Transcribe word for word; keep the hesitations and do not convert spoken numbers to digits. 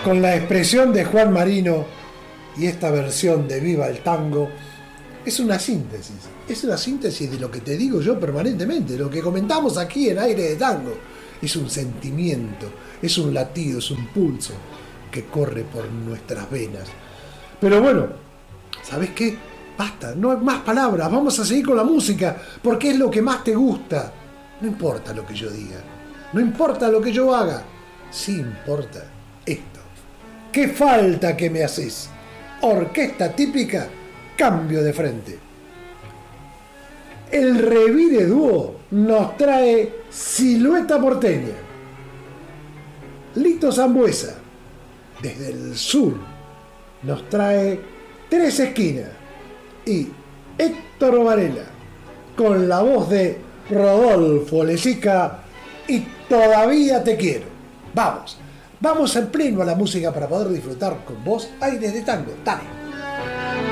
con la expresión de Juan Marino y esta versión de Viva el Tango, es una síntesis, es una síntesis de lo que te digo yo permanentemente, lo que comentamos aquí en Aire de Tango. Es un sentimiento, es un latido, es un pulso que corre por nuestras venas. Pero bueno, ¿sabes qué? Basta, no hay más palabras, vamos a seguir con la música, porque es lo que más te gusta. No importa lo que yo diga, no importa lo que yo haga, sí importa esto. ¿Qué falta que me haces? Orquesta típica, cambio de frente. El Revire Dúo nos trae Silueta Porteña. Lito Sambuesa, desde el sur, nos trae Tres Esquinas. Y Héctor Varela, con la voz de Rodolfo Lezica y Todavía Te Quiero. Vamos, vamos en pleno a la música para poder disfrutar con vos Aires de Tango. Dale.